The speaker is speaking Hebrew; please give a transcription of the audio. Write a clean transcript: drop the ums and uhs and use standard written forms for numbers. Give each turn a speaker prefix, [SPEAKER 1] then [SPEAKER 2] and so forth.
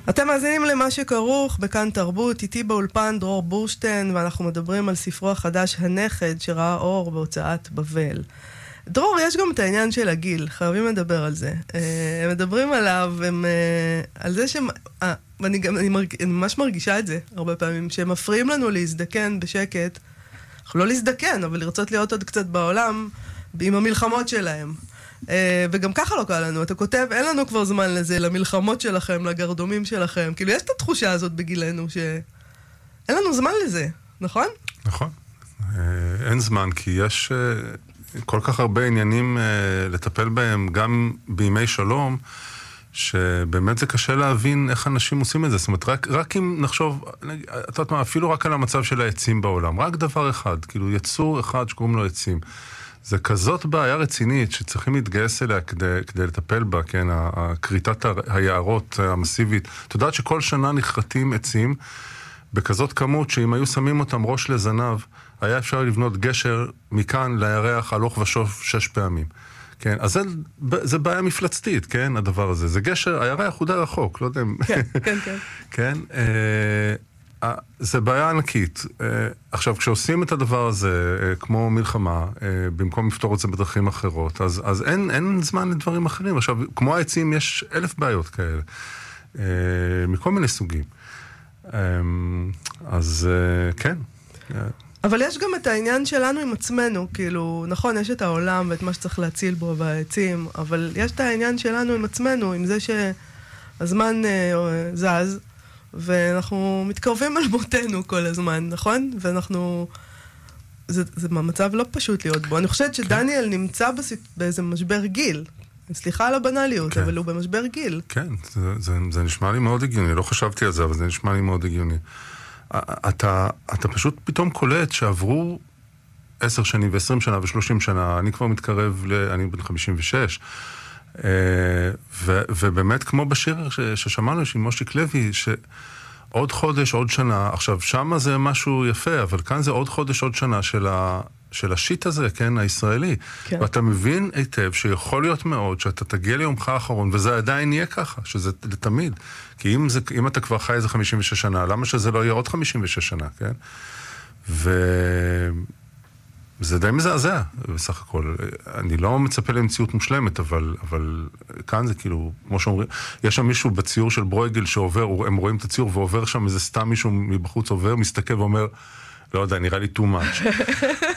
[SPEAKER 1] אתם מאזינים למה שכרוך בכאן תרבות, איתי באולפן דרור בורשטיין, ואנחנו מדברים על ספרו החדש הנכד שראה אור בהוצאת בבל. דרור, יש גם את העניין של הגיל, חייבים לדבר על זה. הם מדברים עליו, על זה ואני ממש מרגישה את זה הרבה פעמים, שהם מפריעים לנו להזדקן בשקט, אנחנו לא להזדקן, אבל לרצות להיות עוד קצת בעולם, עם המלחמות שלהם. וגם ככה לא קל לנו, אתה כותב, אין לנו כבר זמן לזה, למלחמות שלכם, לגרדומים שלכם, כאילו יש את התחושה הזאת בגילנו, שאין לנו זמן לזה, נכון?
[SPEAKER 2] נכון, אין זמן, כי יש כל כך הרבה עניינים לטפל בהם, גם בימי שלום, שבאמת זה קשה להבין איך אנשים עושים את זה. זאת אומרת, רק אם נחשוב, אתה יודע מה, אפילו רק על המצב של העצים בעולם, רק דבר אחד, כאילו יצור אחד שקוראים לו עצים. זה כזאת בעיה רצינית שצריכים להתגייס אליה כדי לטפל בה, כן, כריתת היערות המסיבית. אתה יודעת שכל שנה נחרטים עצים בכזאת כמות שאם היו שמים אותם ראש לזנב, היה אפשר לבנות גשר מכאן לירח הלוך ושוב 6 פעמים. כן, אז זה בעיה מפלצתית, כן, הדבר הזה. זה גשר, הירח הוא די רחוק, לא יודע אם...
[SPEAKER 1] כן, כן, כן.
[SPEAKER 2] כן, זה בעיה ענקית. עכשיו, כשעושים את הדבר הזה, כמו מלחמה, במקום לפתור את זה בדרכים אחרות, אז אין זמן לדברים אחרים. עכשיו, כמו העצים, יש 1000 בעיות כאלה, מכל מיני סוגים. אז כן.
[SPEAKER 1] אבל יש גם את העניין שלנו עם עצמנו, כאילו, נכון, יש את העולם ואת מה שצריך להציל בו והעצים, אבל יש את העניין שלנו עם עצמנו, עם זה שהזמן זז, ואנחנו מתקרבים על מותנו כל הזמן, נכון? ואנחנו... זה מצב לא פשוט להיות בו. אני חושבת שדניאל נמצא באיזה משבר גיל. סליחה על הבנליות, אבל הוא במשבר גיל.
[SPEAKER 2] כן, זה נשמע לי מאוד הגיוני. לא חשבתי על זה, אבל זה נשמע לי מאוד הגיוני. אתה פשוט פתאום קולט שעברו 10 שנים ו20 שנה ו30 שנה, אני כבר מתקרב אני בן 56, ובאמת כמו בשיר ששמענו עם מושיק לוי, שעוד חודש, עוד שנה, עכשיו שמה זה משהו יפה, אבל כאן זה עוד חודש, עוד שנה של השיט הזה, כן, הישראלי. כן. ואתה מבין היטב שיכול להיות מאוד שאתה תגיע ליומך האחרון, וזה עדיין יהיה ככה, שזה לתמיד. כי אם אתה כבר חי איזה 56 שנה, למה שזה לא יהיה עוד 56 שנה, כן? וזה די מזעזע, בסך הכל. אני לא מצפה למציאות מושלמת, אבל כאן זה כאילו, כמו שאומרים, יש שם מישהו בציור של ברויגל שעובר, הם רואים את הציור ועובר שם איזה סתם מישהו מבחוץ עובר, מסתכל ואומר, לא יודע, נראה לי too much.